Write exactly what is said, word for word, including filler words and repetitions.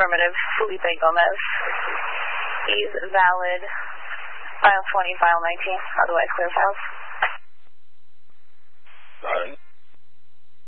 Affirmative, Felipe Gomez. He's valid. File twenty, file nineteen, otherwise clear files.